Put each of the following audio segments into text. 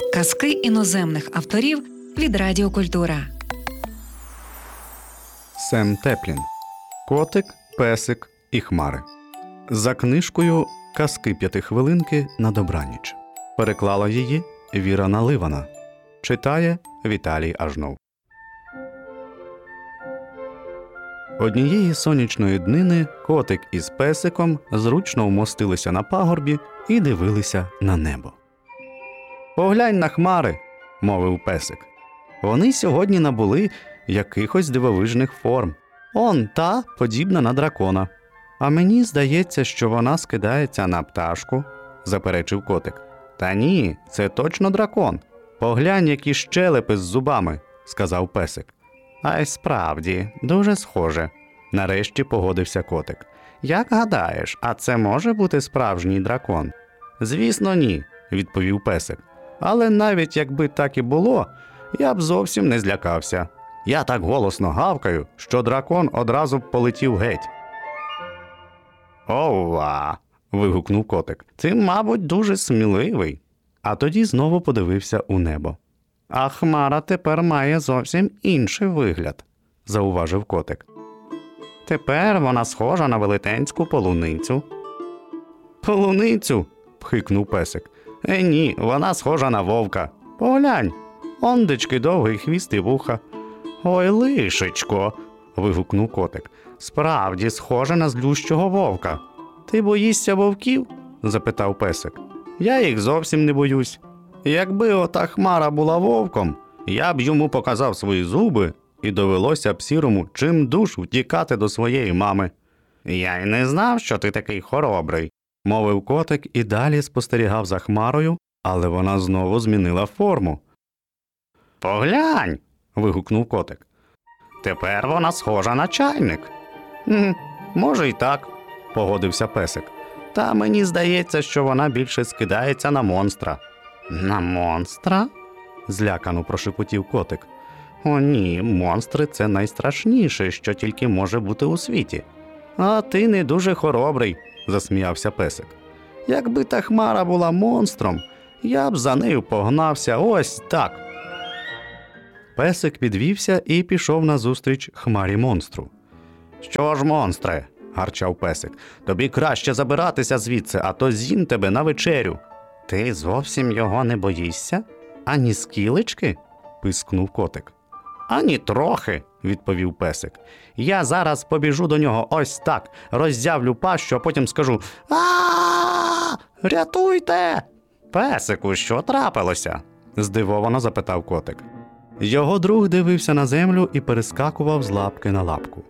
Казки іноземних авторів від Радіо Культура. Сем Теплін. Котик, песик і хмари. За книжкою «Казки п'ятихвилинки на добраніч». Переклала її Віра Наливана. Читає Віталій Ажнов. Однієї сонячної днини котик із песиком зручно вмостилися на пагорбі і дивилися на небо. «Поглянь на хмари», – мовив песик. «Вони сьогодні набули якихось дивовижних форм. Он та подібна на дракона. А мені здається, що вона скидається на пташку», – заперечив котик. «Та ні, це точно дракон. Поглянь, які щелепи з зубами», – сказав песик. «А й справді, дуже схоже», – нарешті погодився котик. «Як гадаєш, а це може бути справжній дракон?» «Звісно, ні», – відповів песик. «Але навіть якби так і було, я б зовсім не злякався. Я так голосно гавкаю, що дракон одразу б полетів геть». «Ова!» – вигукнув котик. «Ти, мабуть, дуже сміливий». А тоді знову подивився у небо. «А хмара тепер має зовсім інший вигляд», – зауважив котик. «Тепер вона схожа на велетенську полуницю». «Полуницю?» – пхикнув песик. Ні, вона схожа на вовка. Поглянь, ондечки довгий хвіст і вуха». «Ой, лишечко!» – вигукнув котик. «Справді схожа на злющого вовка». «Ти боїшся вовків?» – запитав песик. «Я їх зовсім не боюсь. Якби ота хмара була вовком, я б йому показав свої зуби і довелося б сірому чимдуж втікати до своєї мами». «Я й не знав, що ти такий хоробрий», – мовив котик і далі спостерігав за хмарою, але вона знову змінила форму. «Поглянь!» – вигукнув котик. «Тепер вона схожа на чайник». «Може й так», – погодився песик. «Та мені здається, що вона більше скидається на монстра». «На монстра?» – злякано прошепотів котик. «О ні, монстри – це найстрашніше, що тільки може бути у світі». «А ти не дуже хоробрий», – засміявся песик. «Якби та хмара була монстром, я б за нею погнався ось так». Песик підвівся і пішов назустріч хмарі-монстру. «Що ж, монстре?» – гарчав песик. «Тобі краще забиратися звідси, а то з'їм тебе на вечерю». «Ти зовсім його не боїшся? Ані скілечки?» – пискнув котик. «Ані трохи», – відповів песик. «Я зараз побіжу до нього ось так, роззявлю пащу, а потім скажу: «А-а-а! Рятуйте!» «Песику, що трапилося?» – здивовано запитав котик. Його друг дивився на землю і перескакував з лапки на лапку.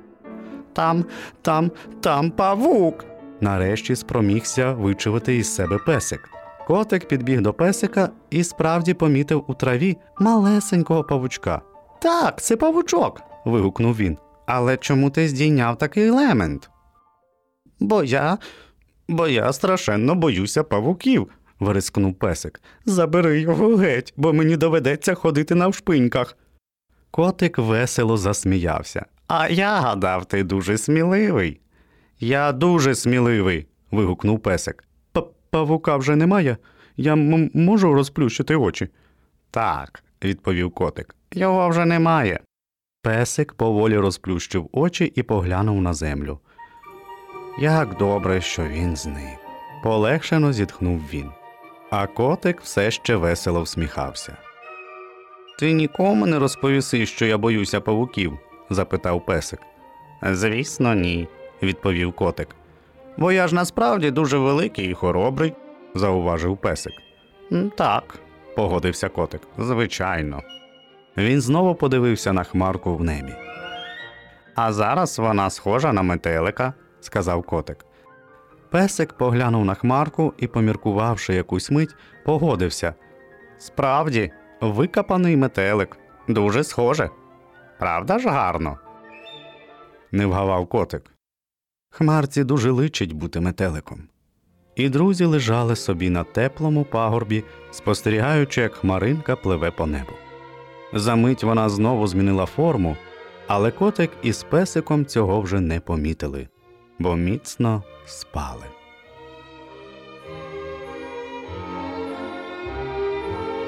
Там павук!» – нарешті спромігся вичавити із себе песик. Котик підбіг до песика і справді помітив у траві малесенького павучка. «Так, це павучок!» – вигукнув він. «Але чому ти здійняв такий лемент?» Бо я страшенно боюся павуків», – вирискнув песик. «Забери його геть, бо мені доведеться ходити навшпиньках». Котик весело засміявся. «А я гадав, ти дуже сміливий». «Я дуже сміливий», – вигукнув песик. «Павука вже немає? Я можу розплющити очі?» «Так», – відповів котик. «Його вже немає». Песик поволі розплющив очі і поглянув на землю. «Як добре, що він зник», – полегшено зітхнув він. А котик все ще весело всміхався. «Ти нікому не розповіси, що я боюся павуків?» – запитав песик. «Звісно, ні», – відповів котик. «Бо я ж насправді дуже великий і хоробрий», – зауважив песик. «Так», – погодився котик, – «звичайно». Він знову подивився на хмарку в небі. «А зараз вона схожа на метелика», – сказав котик. Песик поглянув на хмарку і, поміркувавши якусь мить, погодився. «Справді, викопаний метелик. Дуже схоже. Правда ж гарно?» Не вгавав котик. Хмарці дуже личить бути метеликом. І друзі лежали собі на теплому пагорбі, спостерігаючи, як хмаринка пливе по небу. Замить вона знову змінила форму, але котик із песиком цього вже не помітили, бо міцно спали.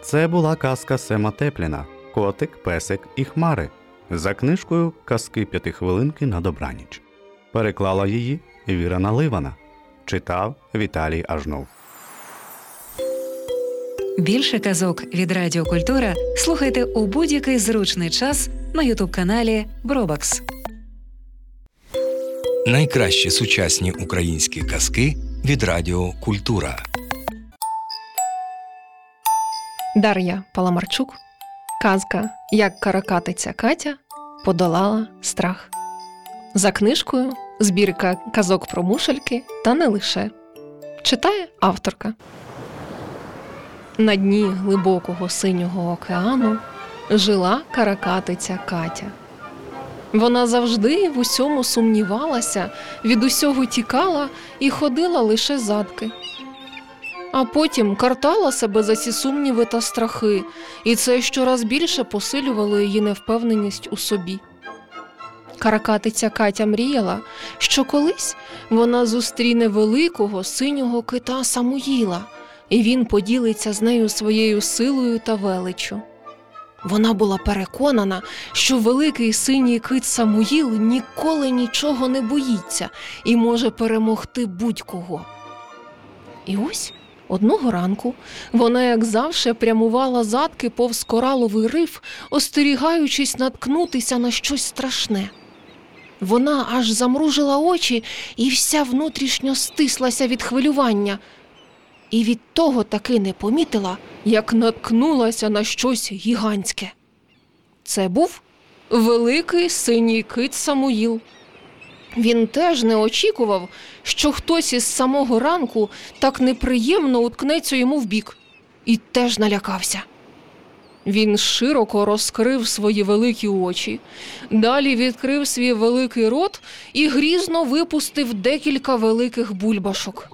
Це була казка Сема Тепліна «Котик, песик і хмари» за книжкою «Казки п'ятихвилинки на добраніч». Переклала її Віра Наливана. Читав Віталій Ажнов. Більше казок від Радіо Культура слухайте у будь-який зручний час на ютуб-каналі Бробакс. Найкращі сучасні українські казки від Радіо Культура. Дар'я Паламарчук. Казка «Як каракатиця Катя подолала страх». За книжкою «Збірка казок про мушельки та не лише». Читає авторка. На дні глибокого синього океану жила каракатиця Катя. Вона завжди в усьому сумнівалася, від усього тікала і ходила лише задки. А потім картала себе за ці сумніви та страхи, і це щораз більше посилювало її невпевненість у собі. Каракатиця Катя мріяла, що колись вона зустріне великого синього кита Самуїла, і він поділиться з нею своєю силою та величчю. Вона була переконана, що великий синій кит Самуїл ніколи нічого не боїться і може перемогти будь-кого. І ось одного ранку вона, як завше, прямувала задки повз кораловий риф, остерігаючись наткнутися на щось страшне. Вона аж замружила очі і вся внутрішньо стислася від хвилювання. І від того таки не помітила, як наткнулася на щось гігантське. Це був великий синій кит Самуїл. Він теж не очікував, що хтось із самого ранку так неприємно уткнеться йому в бік. І теж налякався. Він широко розкрив свої великі очі, далі відкрив свій великий рот і грізно випустив декілька великих бульбашок.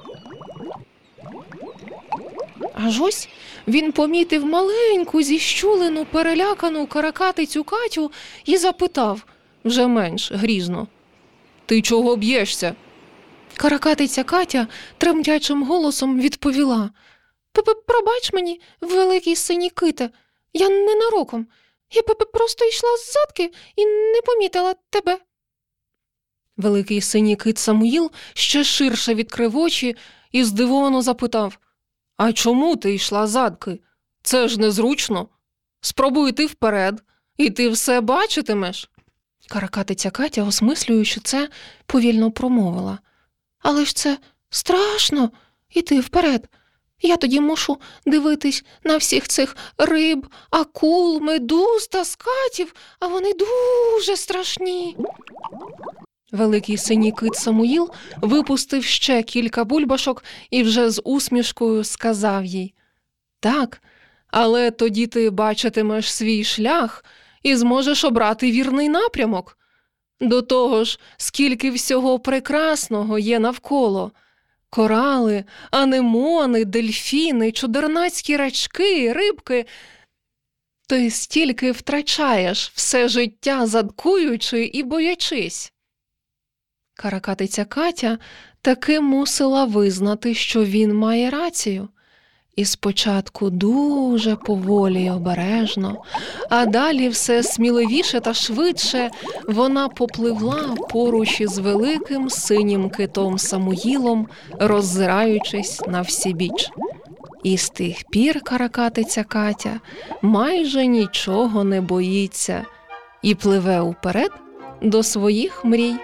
Аж ось він помітив маленьку, зіщулену, перелякану каракатицю Катю і запитав, вже менш грізно: «Ти чого б'єшся?» Каракатиця Катя тремтячим голосом відповіла: «Пробач мені, великий синій ките, я ненароком. Я просто йшла з задки і не помітила тебе». Великий синій кит Самуїл ще ширше відкрив очі і здивовано запитав: «А чому ти йшла задки? Це ж незручно. Спробуй йти вперед, і ти все бачитимеш». Каракатиця Катя, осмислюючи це, повільно промовила: «Але ж це страшно іти вперед. Я тоді мушу дивитись на всіх цих риб, акул, медуз та скатів, а вони дуже страшні». Великий синій кит Самуїл випустив ще кілька бульбашок і вже з усмішкою сказав їй: «Так, але тоді ти бачитимеш свій шлях і зможеш обрати вірний напрямок. До того ж, скільки всього прекрасного є навколо. Корали, анемони, дельфіни, чудернацькі рачки, рибки. Ти стільки втрачаєш все життя, задкуючи і боячись». Каракатиця Катя таки мусила визнати, що він має рацію. І спочатку дуже поволі й обережно, а далі все сміливіше та швидше вона попливла поруч із великим синім китом Самуїлом, роззираючись на всібіч. І з тих пір каракатиця Катя майже нічого не боїться і пливе уперед до своїх мрій.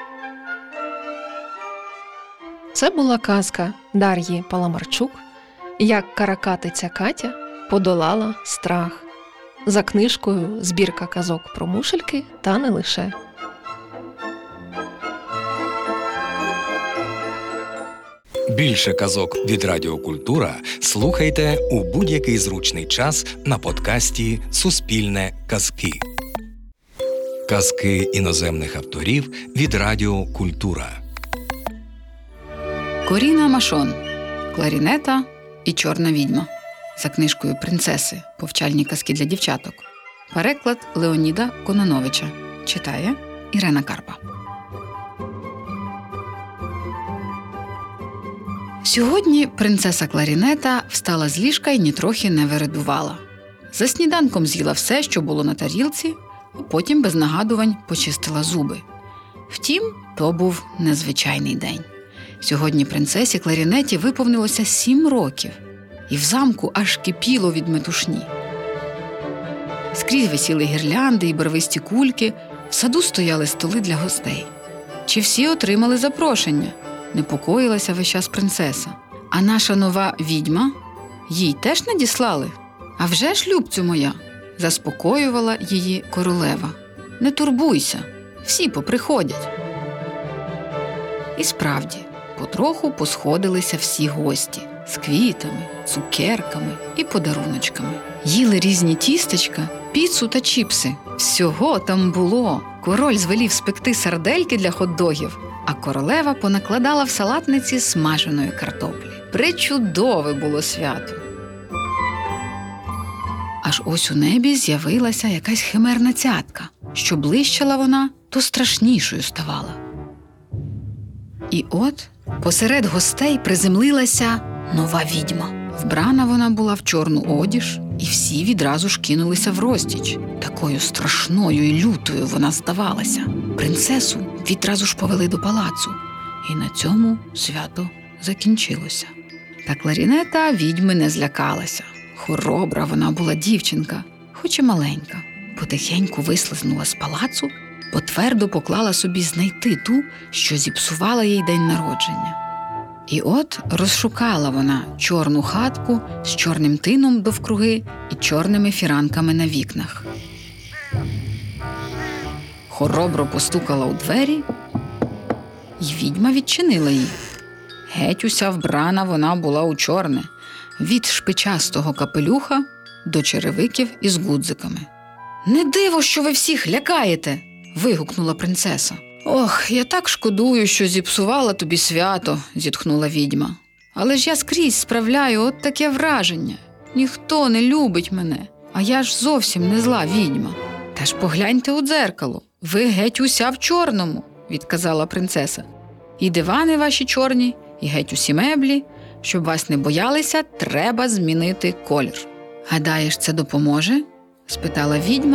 Це була казка Дар'ї Паламарчук «Як каракатиця Катя подолала страх» за книжкою «Збірка казок про мушельки та не лише». Більше казок від Радіо Культура слухайте у будь-який зручний час на подкасті «Суспільне казки». Казки іноземних авторів від Радіо Культура. Коріна Машон, Кларінета і Чорна відьма за книжкою «Принцеси. Повчальні казки для дівчаток». Переклад Леоніда Кононовича. Читає Ірена Карпа. Сьогодні принцеса Кларінета встала з ліжка і нітрохи не вередувала. За сніданком з'їла все, що було на тарілці, а потім без нагадувань почистила зуби. Втім, то був незвичайний день. Сьогодні принцесі Кларінеті виповнилося 7 років, і в замку аж кипіло від метушні. Скрізь висіли гірлянди і барвисті кульки, в саду стояли столи для гостей. Чи всі отримали запрошення? Непокоїлася весь час принцеса. А наша нова відьма? Їй теж надіслали? А вже ж, любцю моя, заспокоювала її королева. Не турбуйся, всі поприходять. І справді, потроху посходилися всі гості з квітами, цукерками і подаруночками. Їли різні тістечка, піцу та чіпси. Всього там було. Король звелів спекти сардельки для хот-догів, а королева понакладала в салатниці смаженої картоплі. Пречудове було свято. Аж ось у небі з'явилася якась химерна цятка. Що блищала вона, то страшнішою ставала. І от посеред гостей приземлилася нова відьма. Вбрана вона була в чорну одіж, і всі відразу ж кинулися в розтіч. Такою страшною і лютою вона здавалася. Принцесу відразу ж повели до палацу. І на цьому свято закінчилося. Та Кларінета відьми не злякалася. Хоробра вона була дівчинка, хоч і маленька. Потихеньку вислизнула з палацу, бо твердо поклала собі знайти ту, що зіпсувала їй день народження. І от розшукала вона чорну хатку з чорним тином довкруги і чорними фіранками на вікнах. Хоробро постукала у двері, і відьма відчинила її. Геть уся вбрана вона була у чорне, від шпичастого капелюха до черевиків із гудзиками. «Не диво, що ви всіх лякаєте!» – вигукнула принцеса. «Ох, я так шкодую, що зіпсувала тобі свято», – зітхнула відьма. «Але ж я скрізь справляю от таке враження. Ніхто не любить мене, а я ж зовсім не зла відьма». «Та ж погляньте у дзеркало, ви геть уся в чорному», – відказала принцеса. «І дивани ваші чорні, і геть усі меблі. Щоб вас не боялися, треба змінити колір». «Гадаєш, це допоможе?» – спитала відьма